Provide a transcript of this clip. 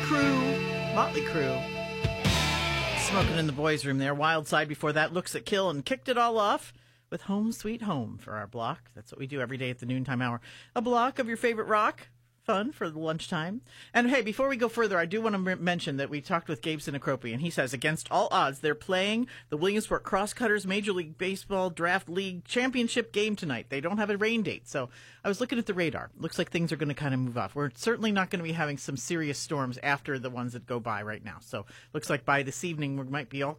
Motley Crue. Smoking in the boys' room there. Wild Side before that. Looks at Kill, and kicked it all off with Home Sweet Home for our block. That's what we do every day at the noontime hour. A block of your favorite rock. Fun for the lunchtime. And hey, before we go further, I do want to mention that we talked with Gabe Sinacropi, and he says, against all odds, they're playing the Williamsport Crosscutters Major League Baseball Draft League Championship game tonight. They don't have a rain date. So I was looking at the radar. Looks like things are going to kind of move off. We're certainly not going to be having some serious storms after the ones that go by right now. So looks like by this evening, we might be all